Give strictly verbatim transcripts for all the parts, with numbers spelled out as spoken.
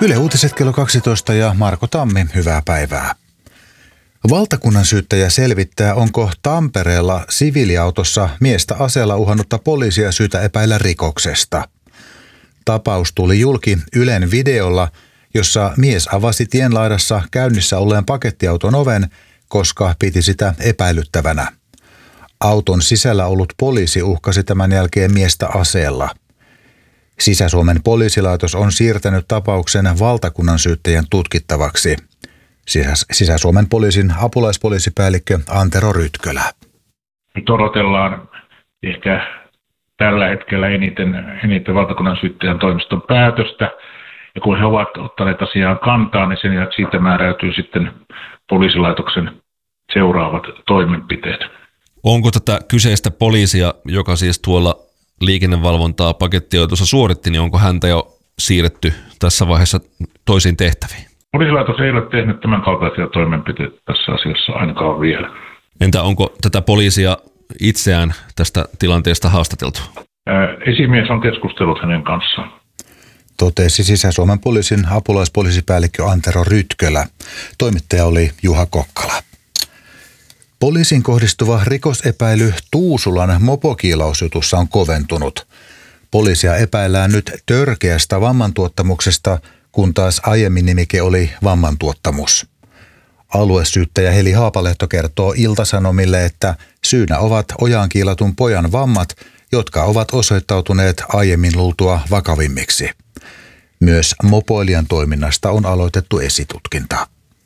Yle Uutiset kello kaksitoista ja Marko Tammi, hyvää päivää. Valtakunnan syyttäjä selvittää, onko Tampereella siviiliautossa miestä aseella uhannutta poliisia syytä epäillä rikoksesta. Tapaus tuli julki Ylen videolla, jossa mies avasi tienlaidassa käynnissä olleen pakettiauton oven, koska piti sitä epäilyttävänä. Auton sisällä ollut poliisi uhkasi tämän jälkeen miestä aseella. Sisä-Suomen poliisilaitos on siirtänyt tapauksen valtakunnan syyttäjän tutkittavaksi. Sisä-Suomen poliisin apulaispoliisipäällikkö Antero Rytkölä. Nyt odotellaan ehkä tällä hetkellä eniten, eniten valtakunnan syyttäjän toimiston päätöstä. Ja kun he ovat ottaneet asiaan kantaa, niin sen siitä määräytyy sitten poliisilaitoksen seuraavat toimenpiteet. Onko tätä kyseistä poliisia, joka siis tuolla liikennevalvontaa pakettiautossa suoritti, niin onko häntä jo siirretty tässä vaiheessa toisiin tehtäviin? Poliisilaitos ei ole tehnyt tämän kaltaisia toimenpiteitä tässä asiassa ainakaan vielä. Entä onko tätä poliisia itseään tästä tilanteesta haastateltu? Ää, esimies on keskustellut hänen kanssaan. Totesi Sisä-Suomen poliisin apulaispoliisipäällikkö Antero Rytkölä. Toimittaja oli Juha Kokkala. Poliisin kohdistuva rikosepäily Tuusulan mopokiilausjutussa on koventunut. Poliisia epäillään nyt törkeästä vammantuottamuksesta, kun taas aiemmin nimike oli vammantuottamus. Aluesyyttäjä Heli Haapalehto kertoo Ilta-Sanomille, että syynä ovat ojaan kiilatun pojan vammat, jotka ovat osoittautuneet aiemmin luultua vakavimmiksi. Myös mopoilijan toiminnasta on aloitettu esitutkinta.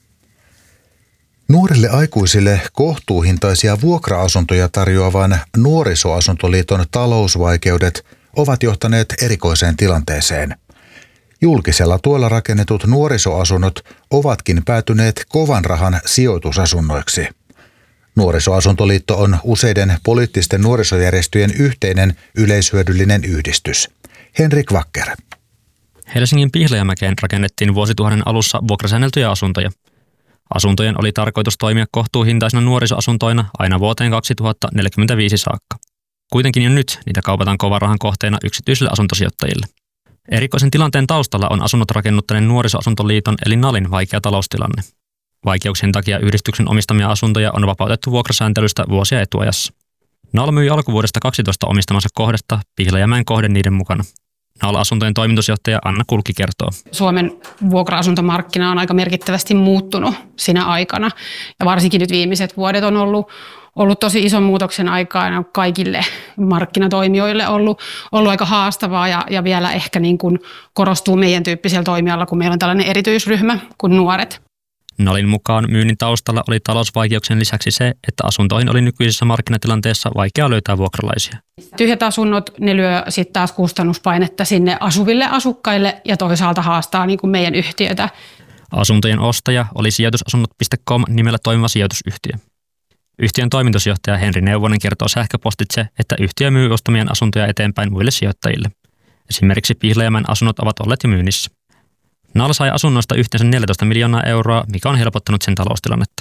Nuorille aikuisille kohtuuhintaisia vuokra-asuntoja tarjoavan Nuorisoasuntoliiton talousvaikeudet ovat johtaneet erikoiseen tilanteeseen. Julkisella tuella rakennetut nuorisoasunnot ovatkin päätyneet kovan rahan sijoitusasunnoiksi. Nuorisoasuntoliitto on useiden poliittisten nuorisojärjestöjen yhteinen yleishyödyllinen yhdistys. Henrik Wacker. Helsingin Pihlajamäkeen rakennettiin vuosituhannen alussa vuokrasäänneltyjä asuntoja. Asuntojen oli tarkoitus toimia kohtuuhintaisina nuorisoasuntoina aina vuoteen kaksituhattaneljäkymmentäviisi saakka. Kuitenkin jo nyt niitä kaupataan kovan rahan kohteena yksityisille asuntosijoittajille. Erikoisen tilanteen taustalla on asunnot rakennuttaneen Nuorisoasuntoliiton eli NALin vaikea taloustilanne. Vaikeuksien takia yhdistyksen omistamia asuntoja on vapautettu vuokrasääntelystä vuosia etuajassa. N A L myi alkuvuodesta kaksitoista omistamansa kohdetta, Pihlajamäen kohde niiden mukana. N A L-asuntojen toimitusjohtaja Anna Kulki kertoo. Suomen vuokra-asuntomarkkina on aika merkittävästi muuttunut siinä aikana. Ja varsinkin nyt viimeiset vuodet on ollut, ollut tosi ison muutoksen aikana kaikille markkinatoimijoille ollut, ollut aika haastavaa ja, ja vielä ehkä niin kuin korostuu meidän tyyppisellä toimialalla, kun meillä on tällainen erityisryhmä kuin nuoret. NALin mukaan myynnin taustalla oli talousvaikeuksien lisäksi se, että asuntoihin oli nykyisessä markkinatilanteessa vaikea löytää vuokralaisia. Tyhjät asunnot, ne lyö sitten taas kustannuspainetta sinne asuville asukkaille ja toisaalta haastaa niin kuin meidän yhtiötä. Asuntojen ostaja oli sijoitusasunnot piste com nimellä toimiva sijoitusyhtiö. Yhtiön toimitusjohtaja Henri Neuvonen kertoo sähköpostitse, että yhtiö myy ostamien asuntoja eteenpäin muille sijoittajille. Esimerkiksi Pihlajamäen asunnot ovat olleet jo myynnissä. N A L sai asunnoista yhteensä neljätoista miljoonaa euroa, mikä on helpottanut sen taloustilannetta.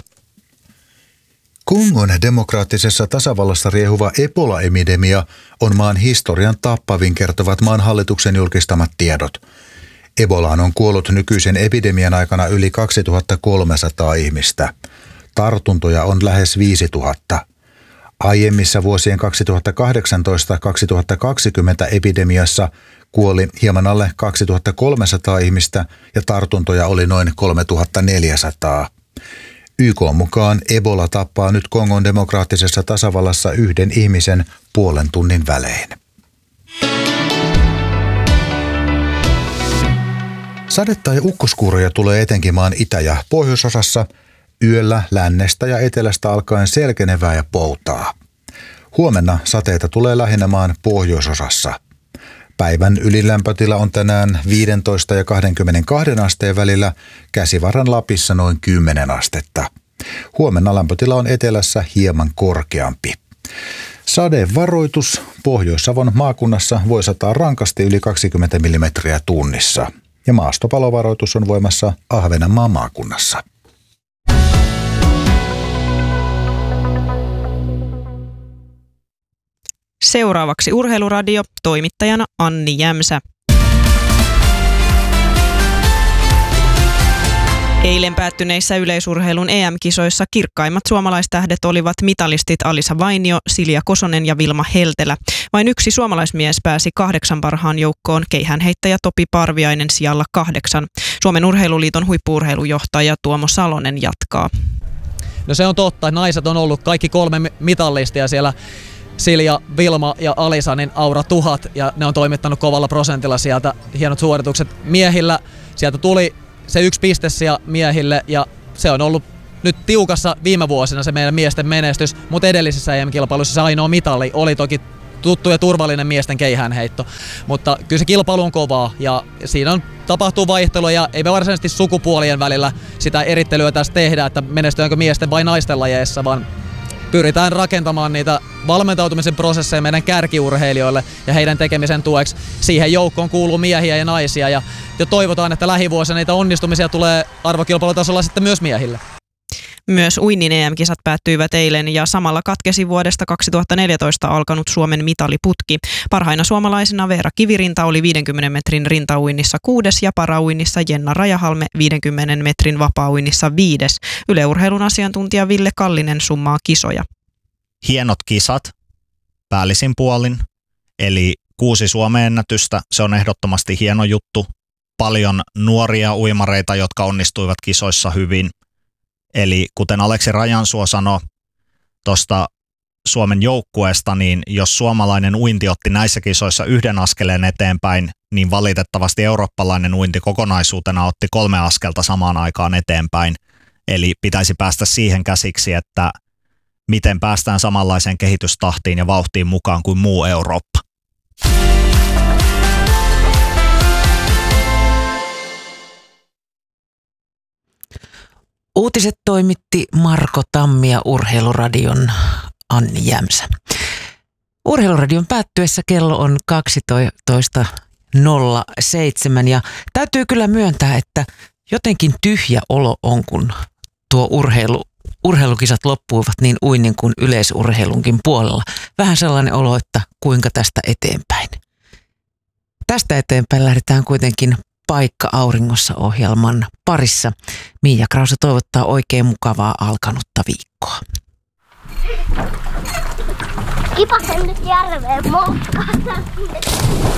Kongon demokraattisessa tasavallassa riehuva Ebola-epidemia on maan historian tappavin, kertovat maan hallituksen julkistamat tiedot. Ebolaan on kuollut nykyisen epidemian aikana yli kaksituhattakolmesataa ihmistä. Tartuntoja on lähes viisituhatta. Aiemmissa vuosien kaksituhattakahdeksantoista kaksituhattakaksikymmentä epidemiassa kuoli hieman alle kaksituhattakolmesataa ihmistä ja tartuntoja oli noin kolmetuhattaneljäsataa. Y K:n mukaan Ebola tappaa nyt Kongon demokraattisessa tasavallassa yhden ihmisen puolen tunnin välein. Sadetta ja ukkoskuuroja tulee etenkin maan itä- ja pohjoisosassa. Yöllä lännestä ja etelästä alkaen selkenevää ja poutaa. Huomenna sateita tulee lähinnä maan pohjoisosassa. Päivän ylilämpötila on tänään viisitoista ja kaksikymmentäkaksi asteen välillä, Käsivarren Lapissa noin kymmenen astetta. Huomenna lämpötila on etelässä hieman korkeampi. Sadevaroitus Pohjois-Savon maakunnassa voi sataa rankasti yli kaksikymmentä millimetriä tunnissa. Ja maastopalovaroitus on voimassa Ahvenanmaan maakunnassa. Seuraavaksi Urheiluradio, toimittajana Anni Jämsä. Eilen päättyneissä yleisurheilun E M-kisoissa kirkkaimmat suomalaistähdet olivat mitalistit Alisa Vainio, Silja Kosonen ja Vilma Heltelä. Vain yksi suomalaismies pääsi kahdeksan parhaan joukkoon, keihäänheittäjä Topi Parviainen sijalla kahdeksan. Suomen urheiluliiton huippu-urheilujohtaja Tuomo Salonen jatkaa. No se on totta, naiset on ollut kaikki kolme mitallistia siellä. Silja, Vilma ja Alisa, niin aura tuhat, ja ne on toimittanut kovalla prosentilla sieltä. Hienot suoritukset miehillä. Sieltä tuli se yksi piste siellä miehille, ja se on ollut nyt tiukassa viime vuosina se meidän miesten menestys, mutta edellisessä E M-kilpailussa se ainoa mitali oli toki tuttu ja turvallinen miesten keihäänheitto. Mutta kyllä se kilpailu on kovaa, ja siinä on, tapahtuu vaihtelua, ja ei me varsinaisesti sukupuolien välillä sitä erittelyä tässä tehdä, että menestyäänkö miesten vai naisten lajeissa, vaan pyritään rakentamaan niitä valmentautumisen prosesseja meidän kärkiurheilijoille ja heidän tekemisen tueksi. Siihen joukkoon kuuluu miehiä ja naisia, ja, ja toivotaan, että lähivuosina niitä onnistumisia tulee arvokilpailutasolla sitten myös miehille. Myös uinnin E M-kisat päättyivät eilen, ja samalla katkesi vuodesta kaksituhattaneljätoista alkanut Suomen mitaliputki. Parhaina suomalaisina Veera Kivirinta oli viidenkymmenen metrin rintauinnissa kuudes ja parauinnissa Jenna Rajahalme viidenkymmenen metrin vapauinnissa viides. Yle Urheilun asiantuntija Ville Kallinen summaa kisoja. Hienot kisat päällisin puolin, eli kuusi Suomen ennätystä, se on ehdottomasti hieno juttu. Paljon nuoria uimareita, jotka onnistuivat kisoissa hyvin. Eli kuten Aleksi Rajansuo sanoi tuosta Suomen joukkueesta, niin jos suomalainen uinti otti näissä kisoissa yhden askeleen eteenpäin, niin valitettavasti eurooppalainen uinti kokonaisuutena otti kolme askelta samaan aikaan eteenpäin. Eli pitäisi päästä siihen käsiksi, että miten päästään samanlaiseen kehitystahtiin ja vauhtiin mukaan kuin muu Eurooppa. Uutiset toimitti Marko Tammi ja Urheiluradion Anni Jämsä. Urheiluradion päättyessä kello on kaksitoista nolla seitsemän ja täytyy kyllä myöntää, että jotenkin tyhjä olo on, kun tuo urheilu, urheilukisat loppuivat niin uinnin kuin yleisurheilunkin puolella. Vähän sellainen olo, että kuinka tästä eteenpäin. Tästä eteenpäin lähdetään kuitenkin Paikka auringossa -ohjelman parissa. Miia Krause toivottaa oikein mukavaa alkanutta viikkoa. Kipasen nyt järveen moukkaan.